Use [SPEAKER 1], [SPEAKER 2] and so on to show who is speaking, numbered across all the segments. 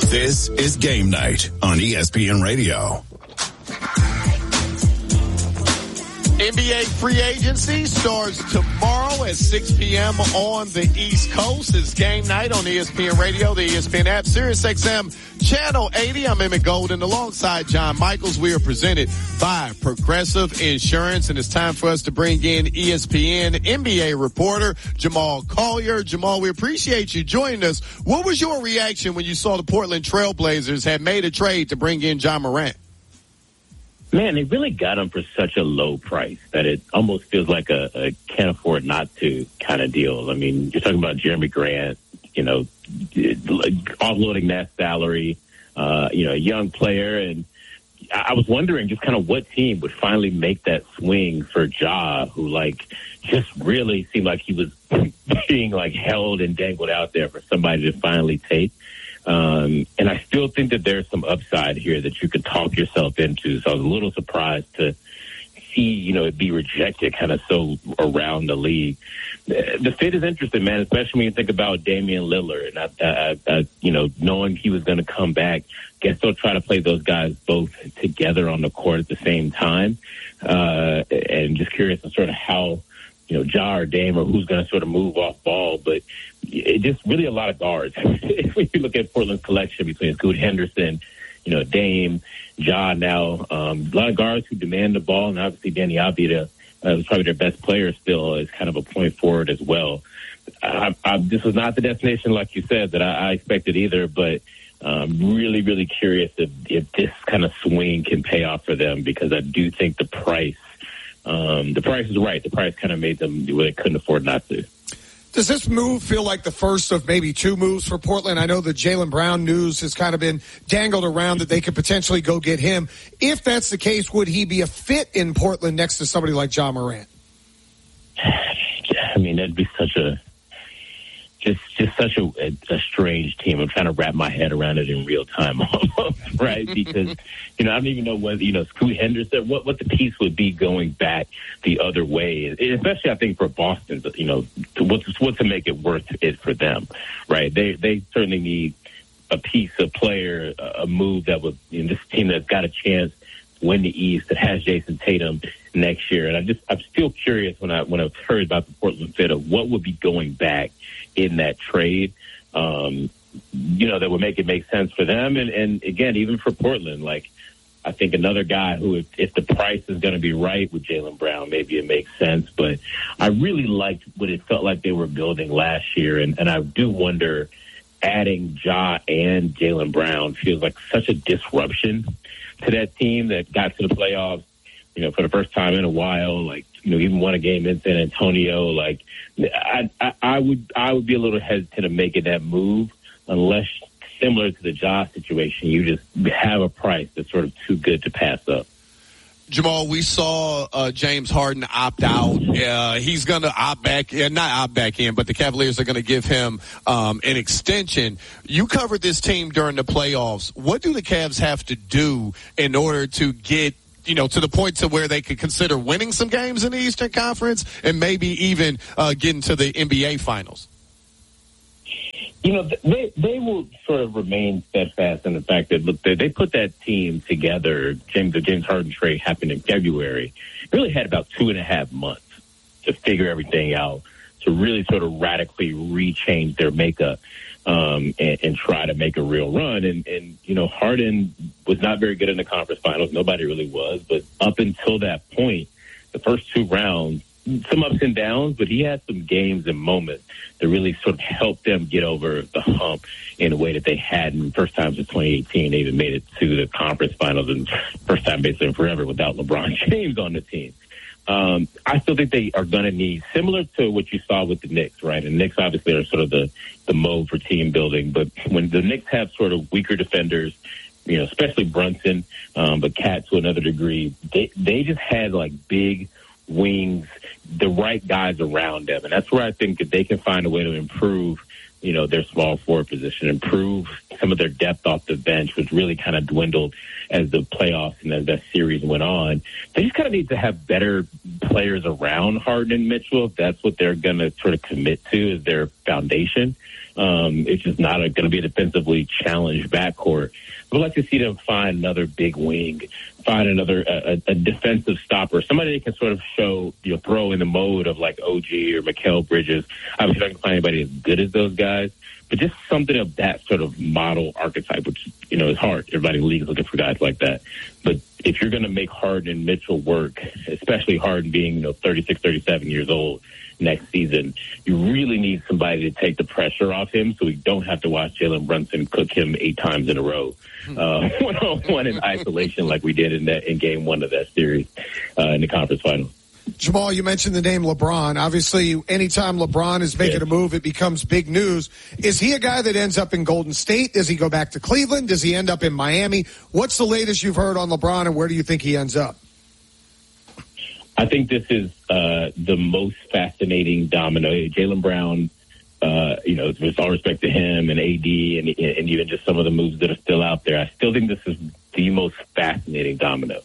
[SPEAKER 1] This is Game Night on ESPN Radio.
[SPEAKER 2] NBA free agency starts tomorrow at 6 p.m. on the East Coast. It's Game Night on ESPN Radio, the ESPN app, SiriusXM Channel 80. I'm Emmett Golden alongside John Michaels. We are presented by Progressive Insurance, and it's time for us to bring in ESPN NBA reporter Jamal Collier. Jamal, we appreciate you joining us. What was your reaction when you saw the Portland Trail Blazers had made a trade to bring in Ja Morant?
[SPEAKER 3] Man, they really got him for such a low price that it almost feels like a can't afford not to kind of deal. I mean, you're talking about Jeremy Grant, offloading that salary, a young player. And I was wondering just kind of what team would finally make that swing for Ja, who just really seemed like he was being held and dangled out there for somebody to finally take. And I still think that there's some upside here that you could talk yourself into. So I was a little surprised to see, it be rejected kind of so around the league. The fit is interesting, man, especially when you think about Damian Lillard. And, knowing he was going to come back, guess they'll try to play those guys both together on the court at the same time. And just curious on sort of how, Ja or Dame or who's going to sort of move off ball. But it just really a lot of guards. When you look at Portland's collection between Scoot Henderson, Dame, Ja now, a lot of guards who demand the ball. And obviously Danny Avdija was probably their best player still as kind of a point forward as well. This was not the destination, like you said, that I expected either. But really, really curious if this kind of swing can pay off for them, because I do think the price is right. The price kind of made them do what they couldn't afford not to.
[SPEAKER 4] Does this move feel like the first of maybe two moves for Portland? I know the Jaylen Brown news has kind of been dangled around that they could potentially go get him. If that's the case, would he be a fit in Portland next to somebody like Ja Morant?
[SPEAKER 3] I mean, that'd be such a strange team. I'm trying to wrap my head around it in real time almost, right? Because, I don't even know whether, Scoot Henderson, what the piece would be going back the other way, especially I think for Boston, what to make it worth it for them, right? They certainly need a piece, a player, a move that would, this team that's got a chance to win the East, that has Jason Tatum next year. And I'm still curious when I've heard about the Portland fit of what would be going back in that trade, that would make it make sense for them. And again, even for Portland, I think another guy who, if the price is going to be right with Jaylen Brown, maybe it makes sense. But I really liked what it felt like they were building last year. And I do wonder, adding Ja and Jaylen Brown feels like such a disruption to that team that got to the playoffs, for the first time in a while, even won a game in San Antonio. I would be a little hesitant of making that move unless, similar to the Ja situation, you just have a price that's sort of too good to pass up.
[SPEAKER 2] Jamal, we saw James Harden opt out. He's going to opt back, not opt back in, but the Cavaliers are going to give him an extension. You covered this team during the playoffs. What do the Cavs have to do in order to get to the point to where they could consider winning some games in the Eastern Conference and maybe even getting to the NBA Finals?
[SPEAKER 3] They will sort of remain steadfast in the fact that, look, they put that team together. The James Harden trade happened in February. Really had about 2.5 months to figure everything out, to really sort of radically rechange their makeup and try to make a real run. And Harden was not very good in the conference finals. Nobody really was. But up until that point, the first 2 rounds, some ups and downs, but he had some games and moments that really sort of helped them get over the hump in a way that they hadn't. First time since 2018, they even made it to the conference finals, and first time basically forever without LeBron James on the team. I still think they are going to need, similar to what you saw with the Knicks, right? And Knicks obviously are sort of the mode for team building, but when the Knicks have sort of weaker defenders, especially Brunson, but Cat to another degree, they just had big wings, the right guys around them. And that's where I think that they can find a way to improve, their small forward position, improve some of their depth off the bench, which really kind of dwindled as the playoffs and as that series went on. They just kind of need to have better players around Harden and Mitchell if that's what they're going to sort of commit to as their foundation. It's just not going to be a defensively challenged backcourt. We'd like to see them find another big wing, find another a defensive stopper, somebody that can sort of show, throw in the mode of like OG or Mikal Bridges. Obviously, not going to find anybody as good as those guys, but just something of that sort of model archetype, which, is hard. Everybody in the league is looking for guys like that. But if you're going to make Harden and Mitchell work, especially Harden being, 36, 37 years old next season, you really need somebody to take the pressure off him so we don't have to watch Jalen Brunson cook him 8 times in a row, one-on-one in isolation like we did in game 1 of that series in the conference finals.
[SPEAKER 4] Jamal, you mentioned the name LeBron. Obviously, anytime LeBron is making a move, it becomes big news. Is he a guy that ends up in Golden State? Does he go back to Cleveland? Does he end up in Miami? What's the latest you've heard on LeBron, and where do you think he ends up?
[SPEAKER 3] I think this is the most fascinating domino. Jaylen Brown, with all respect to him and AD and even just some of the moves that are still out there, I still think this is the most fascinating domino.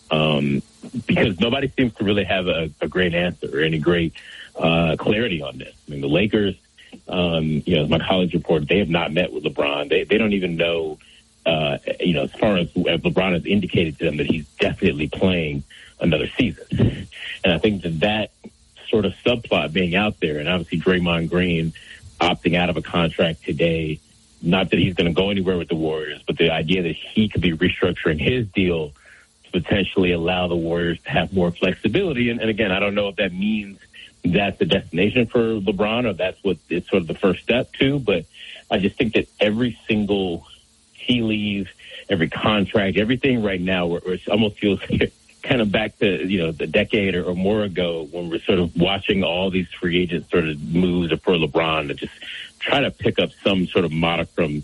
[SPEAKER 3] Because nobody seems to really have a great answer or any great clarity on this. I mean, the Lakers, as my college reported, they have not met with LeBron. They don't even know, as far as LeBron has indicated to them that he's definitely playing another season. And I think that sort of subplot being out there, and obviously Draymond Green opting out of a contract today, not that he's going to go anywhere with the Warriors, but the idea that he could be restructuring his deal to potentially allow the Warriors to have more flexibility. And again, I don't know if that means that's the destination for LeBron or that's what it's sort of the first step to, but I just think that every single tea leaf, every contract, everything right now where it almost feels kind of back to, the decade or more ago when we're sort of watching all these free agent sort of moves for LeBron to just try to pick up some sort of modicum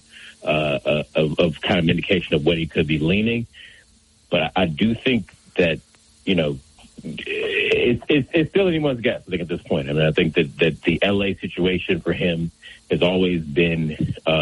[SPEAKER 3] of kind of indication of what he could be leaning. But I do think that, it's still anyone's guess, I think, at this point. I mean, I think that the LA situation for him has always been,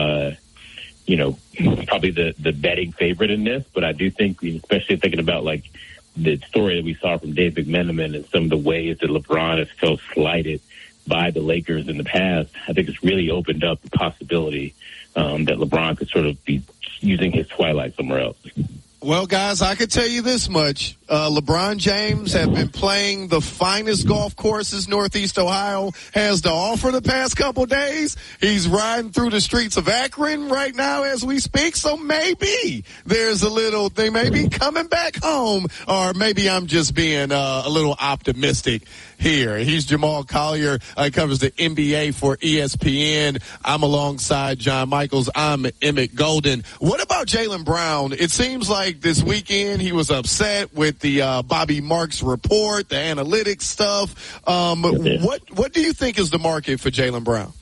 [SPEAKER 3] probably the betting favorite in this. But I do think, especially thinking about like the story that we saw from Dave McMenamin and some of the ways that LeBron has felt slighted by the Lakers in the past, I think it's really opened up the possibility that LeBron could sort of be using his twilight somewhere else.
[SPEAKER 2] Well, guys, I could tell you this much. LeBron James have been playing the finest golf courses Northeast Ohio has to offer the past couple days. He's riding through the streets of Akron right now as we speak. So maybe they may be coming back home, or maybe I'm just being a little optimistic here. He's Jamal Collier. Covers the NBA for ESPN. I'm alongside John Michaels. I'm Emmett Golden. What about Jaylen Brown? It seems like this weekend he was upset with the Bobby Marks report, the analytics stuff. What do you think is the market for Jaylen Brown?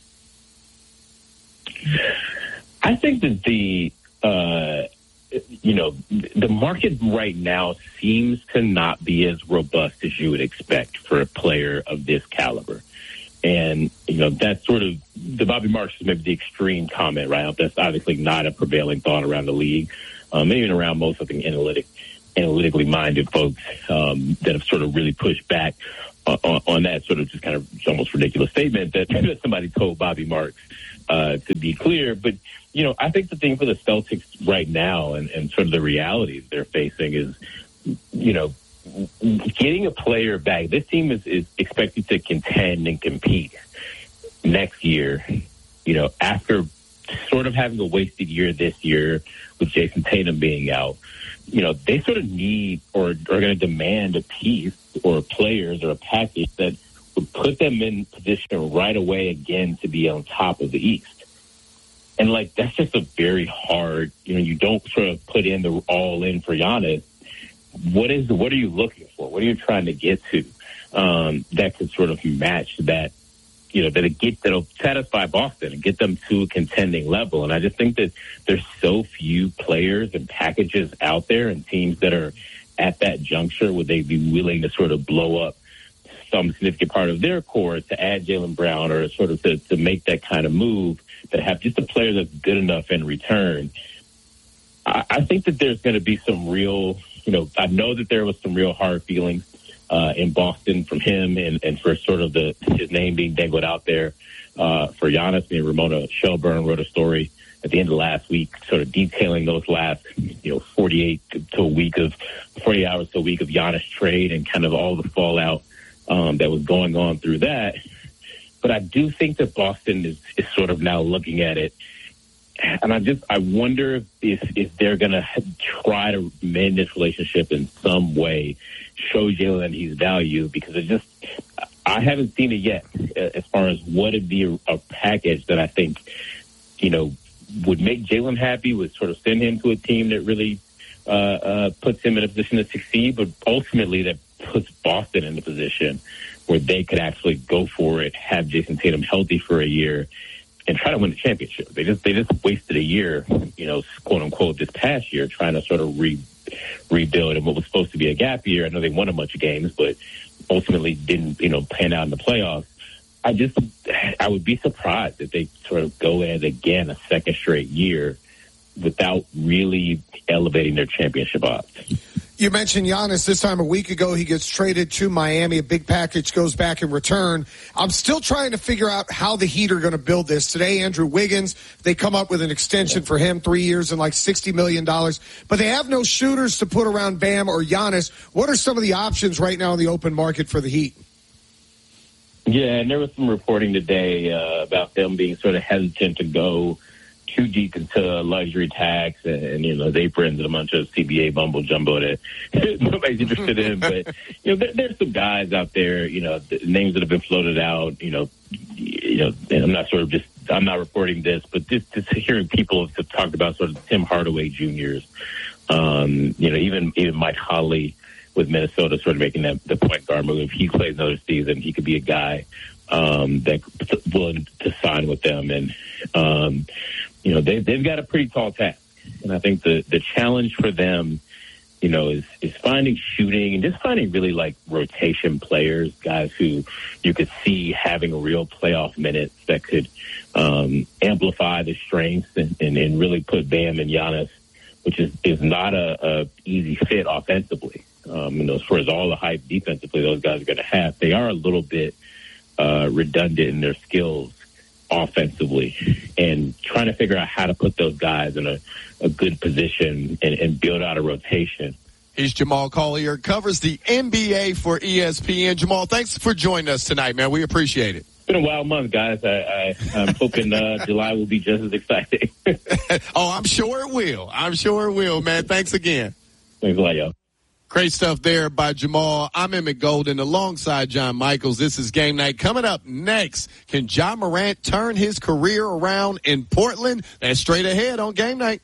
[SPEAKER 3] I think that the market right now seems to not be as robust as you would expect for a player of this caliber. And, that's sort of the Bobby Marks is maybe the extreme comment, right? That's obviously not a prevailing thought around the league, even around most, I think, analytically minded folks that have sort of really pushed back on that sort of just kind of almost ridiculous statement that somebody told Bobby Marks, to be clear. But, I think the thing for the Celtics right now and sort of the realities they're facing is, getting a player back. This team is expected to contend and compete next year, after sort of having a wasted year this year with Jason Tatum being out. They sort of need or are going to demand a piece or players or a package that would put them in position right away again to be on top of the East. And, that's just a very hard, you don't sort of put in the all in for Giannis. What are you looking for? What are you trying to get to that could sort of match that, that'll satisfy Boston and get them to a contending level? And I just think that there's so few players and packages out there and teams that are at that juncture where they'd be willing to sort of blow up some significant part of their core to add Jaylen Brown or sort of to make that kind of move, that have just a player that's good enough in return. I think that there's going to be some real, I know that there was some real hard feelings in Boston from him, and for sort of his name being dangled out there for Giannis. I mean, Ramona Shelburne wrote a story at the end of last week, sort of detailing those last 48 hours to a week of Giannis trade and kind of all the fallout that was going on through that. But I do think that Boston is sort of now looking at it, and I wonder if they're going to try to mend this relationship in some way, show Jalen his value, because I haven't seen it yet as far as what would be a package that I think, would make Jalen happy, would sort of send him to a team that really puts him in a position to succeed, but ultimately that puts Boston in a position where they could actually go for it, have Jason Tatum healthy for a year, and try to win the championship. They just wasted a year, quote unquote, this past year trying to sort of rebuild in what was supposed to be a gap year. I know they won a bunch of games, but ultimately didn't, pan out in the playoffs. I would be surprised if they sort of go at it again a second straight year without really elevating their championship odds.
[SPEAKER 4] You mentioned Giannis. This time a week ago, he gets traded to Miami. A big package goes back in return. I'm still trying to figure out how the Heat are going to build this. Today, Andrew Wiggins, they come up with an extension for him, 3 years and like $60 million. But they have no shooters to put around Bam or Giannis. What are some of the options right now in the open market for the Heat?
[SPEAKER 3] Yeah, and there was some reporting today about them being sort of hesitant to go too deep into luxury tax and the aprons and a bunch of CBA mumbo jumbo that nobody's interested in. But there's some guys out there, the names that have been floated out. And I'm not reporting this, but just hearing people have talked about sort of Tim Hardaway Juniors. Even Mike Conley with Minnesota, sort of making the point guard move. If he plays another season, he could be a guy that's willing to sign with them. And they've got a pretty tall task, and I think the challenge for them, is finding shooting and just finding really like rotation players, guys who you could see having real playoff minutes that could amplify the strengths and really put Bam and Giannis, which is not a easy fit offensively. As far as all the hype defensively those guys are going to have, they are a little bit redundant in their skills offensively, and trying to figure out how to put those guys in a good position and build out a rotation.
[SPEAKER 2] He's Jamal Collier, covers the NBA for ESPN. Jamal, thanks for joining us tonight, man. We appreciate it.
[SPEAKER 3] It's been a wild month, guys. I'm hoping July will be just as exciting.
[SPEAKER 2] Oh, I'm sure it will, man. Thanks again.
[SPEAKER 3] Thanks a lot, y'all.
[SPEAKER 2] Great stuff there by Jamal. I'm Emmett Golden alongside John Michaels. This is Game Night. Coming up next, can Ja Morant turn his career around in Portland? That's straight ahead on Game Night.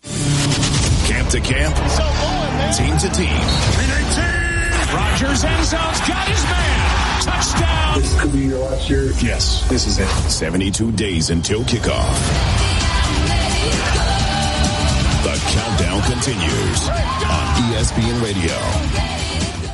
[SPEAKER 1] Camp to camp, team to team.
[SPEAKER 5] Rodgers end zone's got his man. Touchdown.
[SPEAKER 6] This could be your last year.
[SPEAKER 1] Yes, this is it. 72 days until kickoff. The countdown continues on ESPN Radio.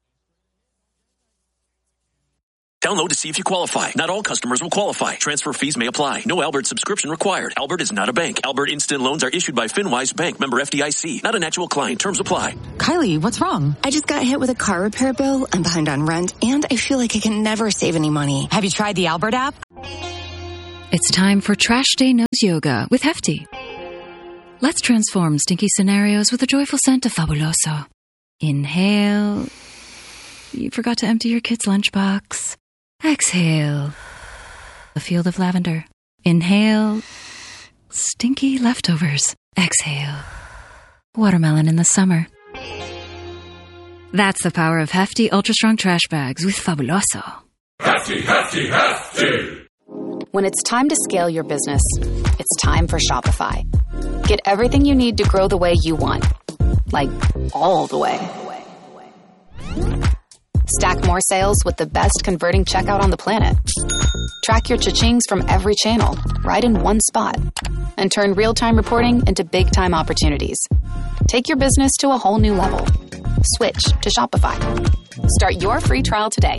[SPEAKER 7] Download to see if you qualify. Not all customers will qualify. Transfer fees may apply. No Albert subscription required. Albert is not a bank. Albert Instant Loans are issued by FinWise Bank, member FDIC. Not an actual client. Terms apply.
[SPEAKER 8] Kylie, what's wrong? I just got hit with a car repair bill. I'm behind on rent, and I feel like I can never save any money. Have you tried the Albert app?
[SPEAKER 9] It's time for Trash Day Nose Yoga with Hefty. Let's transform stinky scenarios with a joyful scent of Fabuloso. Inhale. You forgot to empty your kid's lunchbox. Exhale. A field of lavender. Inhale. Stinky leftovers. Exhale. Watermelon in the summer. That's the power of Hefty Ultra Strong Trash Bags with Fabuloso.
[SPEAKER 5] Hefty, hefty, hefty.
[SPEAKER 10] When it's time to scale your business, it's time for Shopify. Get everything you need to grow the way you want. Like, all the way. Stack more sales with the best converting checkout on the planet. Track your cha-chings from every channel, right in one spot. And turn real-time reporting into big-time opportunities. Take your business to a whole new level. Switch to Shopify. Start your free trial today.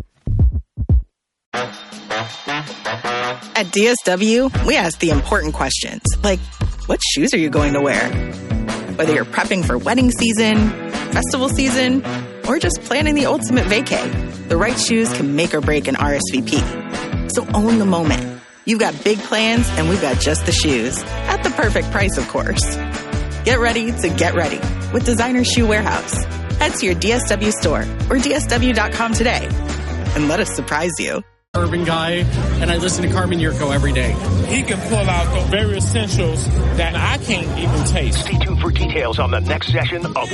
[SPEAKER 11] At DSW, we ask the important questions, like, what shoes are you going to wear? Whether you're prepping for wedding season, festival season, or just planning the ultimate vacay, the right shoes can make or break an RSVP. So own the moment. You've got big plans, and we've got just the shoes. At the perfect price, of course. Get ready to get ready with Designer Shoe Warehouse. Head to your DSW store or DSW.com today and let us surprise you.
[SPEAKER 6] Urban guy, and I listen to Carmen Yurko every day.
[SPEAKER 12] He can pull out the very essentials that I can't even taste.
[SPEAKER 13] Stay tuned for details on the next session of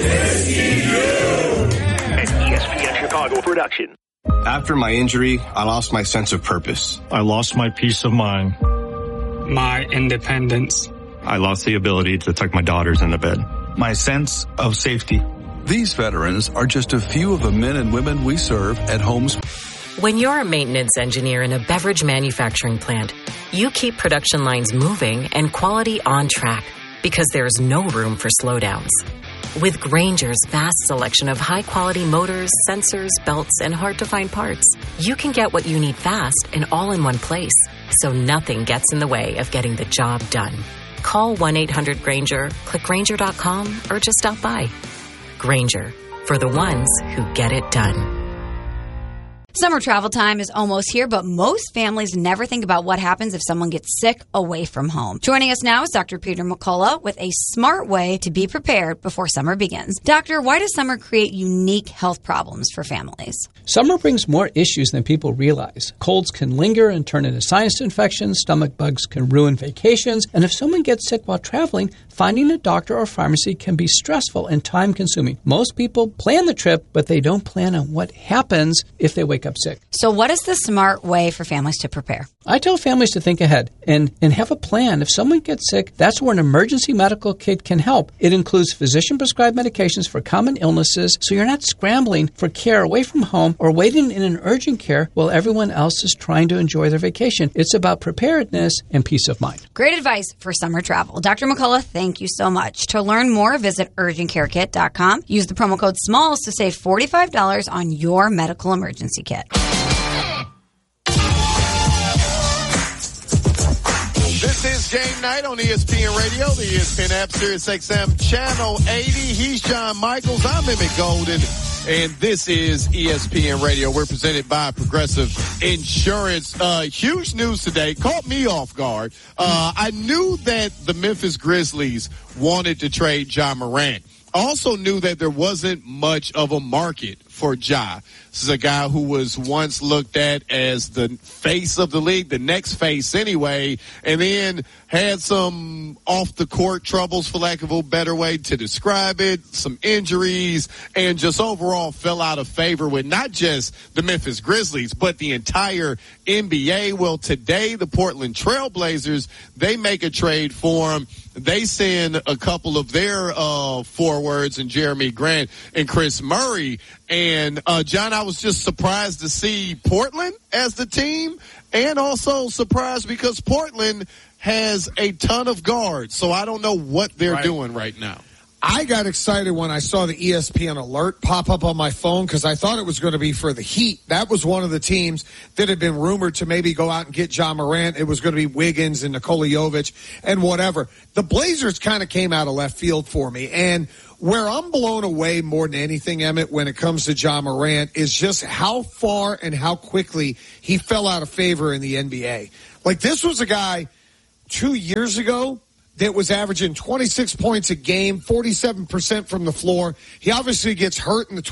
[SPEAKER 13] SCU, an ESPN Chicago production.
[SPEAKER 14] After my injury, I lost my sense of purpose.
[SPEAKER 15] I lost my peace of mind.
[SPEAKER 16] My independence.
[SPEAKER 15] I lost the ability to tuck my daughters into bed.
[SPEAKER 17] My sense of safety. These veterans are just a few of the men and women we serve at homes.
[SPEAKER 18] When you're a maintenance engineer in a beverage manufacturing plant, you keep production lines moving and quality on track because there's no room for slowdowns. With Grainger's vast selection of high-quality motors, sensors, belts, and hard-to-find parts, you can get what you need fast and all in one place, so nothing gets in the way of getting the job done. Call 1-800-GRAINGER, click Grainger.com, or just stop by. Grainger, for the ones who get it done.
[SPEAKER 19] Summer travel time is almost here, but most families never think about what happens if someone gets sick away from home. Joining us now is Dr. Peter McCullough with a smart way to be prepared before summer begins. Doctor, why does summer create unique health problems for families?
[SPEAKER 20] Summer brings more issues than people realize. Colds can linger and turn into sinus infections, stomach bugs can ruin vacations, and if someone gets sick while traveling, finding a doctor or pharmacy can be stressful and time-consuming. Most people plan the trip, but they don't plan on what happens if they wake up sick.
[SPEAKER 19] So what is the smart way for families to prepare?
[SPEAKER 20] I tell families to think ahead and have a plan. If someone gets sick, that's where an emergency medical kit can help. It includes physician-prescribed medications for common illnesses, so you're not scrambling for care away from home or waiting in an urgent care while everyone else is trying to enjoy their vacation. It's about preparedness and peace of mind.
[SPEAKER 19] Great advice for summer travel. Dr. McCullough, thank you so much. To learn more, visit urgentcarekit.com. Use the promo code SMALLS to save $45 on your medical emergency kit.
[SPEAKER 2] This is Game Night on ESPN Radio, the ESPN app, Sirius XM Channel 80. He's John Michaels. I'm Emmett Golden, and this is ESPN Radio. We're presented by Progressive Insurance. Huge news today. Caught me off guard. I knew that the Memphis Grizzlies wanted to trade Ja Morant. Also knew that there wasn't much of a market for Ja. This is a guy who was once looked at as the face of the league, the next face anyway, and then had some off-the-court troubles, for lack of a better way to describe it, some injuries, and just overall fell out of favor with not just the Memphis Grizzlies, but the entire NBA. Well, today, the Portland Trail Blazers, they make a trade for him. They send a couple of their forwards, and Jeremy Grant and Chris Murray. And, John, I was just surprised to see Portland as the team, and also surprised because Portland has a ton of guards. So I don't know what they're doing right now.
[SPEAKER 4] I got excited when I saw the ESPN alert pop up on my phone because I thought it was going to be for the Heat. That was one of the teams that had been rumored to maybe go out and get Ja Morant. It was going to be Wiggins and Nikola Jovic and whatever. The Blazers kind of came out of left field for me. And where I'm blown away more than anything, Emmett, when it comes to Ja Morant is just how far and how quickly he fell out of favor in the NBA. Like, this was a guy 2 years ago that was averaging 26 points a game, 47% from the floor. He obviously gets hurt in the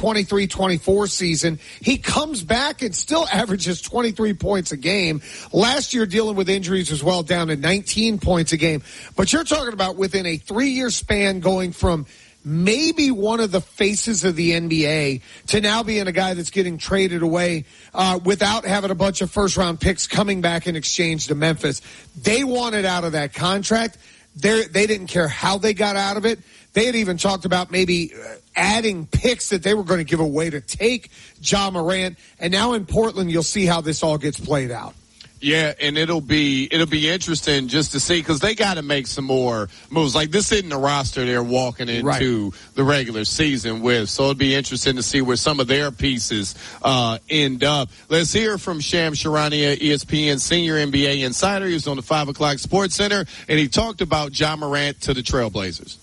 [SPEAKER 4] 23-24 season. He comes back and still averages 23 points a game. Last year, dealing with injuries as well, down to 19 points a game. But you're talking about within a 3-year span going from maybe one of the faces of the NBA to now being a guy that's getting traded away without having a bunch of first-round picks coming back in exchange to Memphis. They wanted out of that contract. They didn't care how they got out of it. They had even talked about maybe adding picks that they were going to give away to take Ja Morant. And now in Portland, you'll see how this all gets played out.
[SPEAKER 2] Yeah, and it'll be interesting just to see because they got to make some more moves. Like, this isn't a roster they're walking into the regular season with, so it'll be interesting to see where some of their pieces end up. Let's hear from Shams Charania, ESPN senior NBA insider. He was on the 5 o'clock Sports Center, and he talked about Ja Morant to the Trailblazers.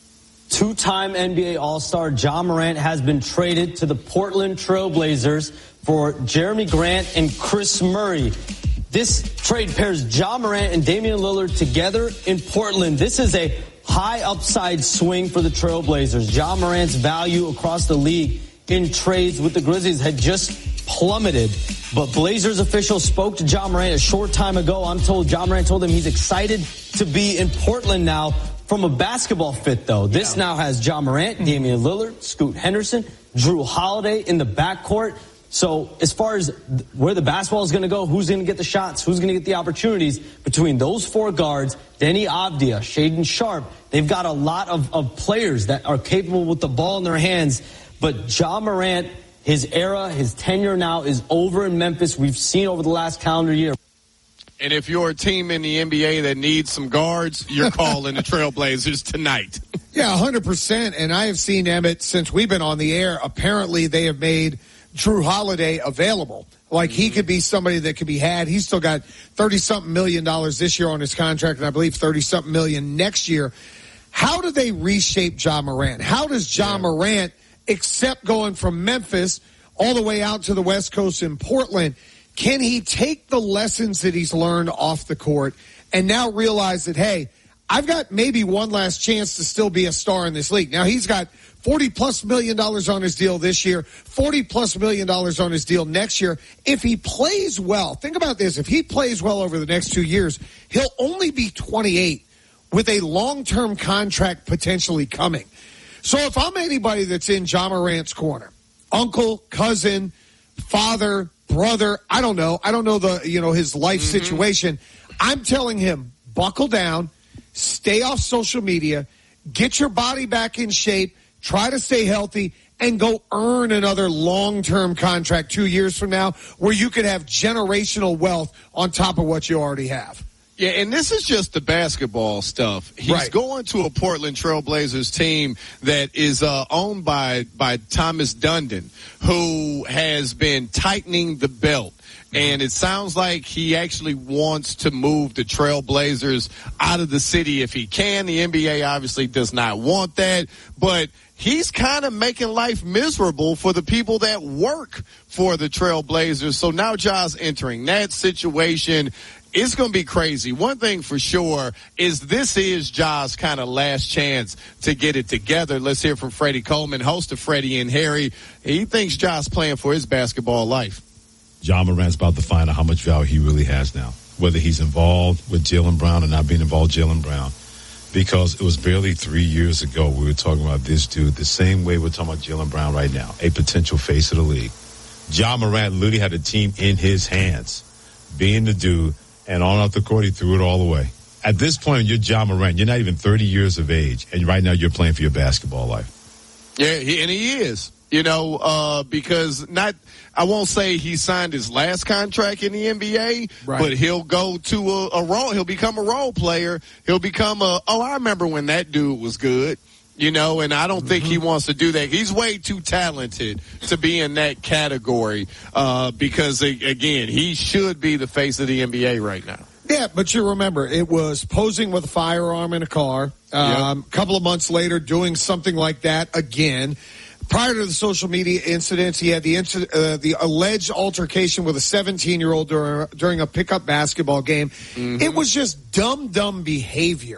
[SPEAKER 21] Two-time NBA All-Star Ja Morant has been traded to the Portland Trail Blazers for Jeremy Grant and Chris Murray. This trade pairs Ja Morant and Damian Lillard together in Portland. This is a high upside swing for the Trail Blazers. Ja Morant's value across the league in trades with the Grizzlies had just plummeted. But Blazers officials spoke to Ja Morant a short time ago. I'm told Ja Morant told them he's excited to be in Portland now. From a basketball fit, though, this now has Ja Morant, Damian Lillard, Scoot Henderson, Drew Holiday in the backcourt. So as far as where the basketball is going to go, who's going to get the shots, who's going to get the opportunities between those four guards, Denny Avdia, Shaedon Sharpe, they've got a lot of players that are capable with the ball in their hands. But Ja Morant, his era, his tenure now is over in Memphis. We've seen over the last calendar year.
[SPEAKER 2] And if you're a team in the NBA that needs some guards, you're calling the Trailblazers tonight.
[SPEAKER 4] Yeah, 100%. And I have seen, Emmett, since we've been on the air, apparently they have made Drew Holiday available. Like he could be somebody that could be had. He's still got $30-something million this year on his contract, and I believe $30-something million next year. How do they reshape Ja Morant? How does Ja Morant, except going from Memphis all the way out to the West Coast in Portland, can he take the lessons that he's learned off the court and now realize that, hey, I've got maybe one last chance to still be a star in this league? Now, he's got $40+ million on his deal this year, $40+ million on his deal next year. If he plays well, think about this. If he plays well over the next 2 years, he'll only be 28 with a long-term contract potentially coming. So if I'm anybody that's in Ja Morant's corner, uncle, cousin, father, brother, I don't know his life situation. I'm telling him, buckle down, stay off social media, get your body back in shape, try to stay healthy, and go earn another long-term contract 2 years from now where you could have generational wealth on top of what you already have.
[SPEAKER 2] Yeah, and this is just the basketball stuff. He's going to a Portland Trail Blazers team that is owned by Thomas Dundon, who has been tightening the belt. And it sounds like he actually wants to move the Trail Blazers out of the city if he can. The NBA obviously does not want that. But he's kind of making life miserable for the people that work for the Trail Blazers. So now Ja's entering that situation. It's going to be crazy. One thing for sure is this is Ja's kind of last chance to get it together. Let's hear from Freddie Coleman, host of Freddie and Harry. He thinks Ja's playing for his basketball life.
[SPEAKER 22] Ja Morant's about to find out how much value he really has now, whether he's involved with Jaylen Brown or not being involved with Jaylen Brown. Because it was barely 3 years ago we were talking about this dude the same way we're talking about Jaylen Brown right now, a potential face of the league. Ja Morant literally had a team in his hands, being the dude. And on off the court, he threw it all away. At this point, you're Ja Morant. You're not even 30 years of age. And right now, you're playing for your basketball life.
[SPEAKER 2] Yeah, and he is. Because I won't say he signed his last contract in the NBA, but he'll go to a role. He'll become a role player. He'll become I remember when that dude was good. And I don't think he wants to do that. He's way too talented to be in that category because, again, he should be the face of the NBA right now.
[SPEAKER 4] Yeah, but you remember, it was posing with a firearm in a car. A couple of months later, doing something like that again. Prior to the social media incidents, he had the alleged altercation with a 17-year-old during a pickup basketball game. It was just dumb behavior.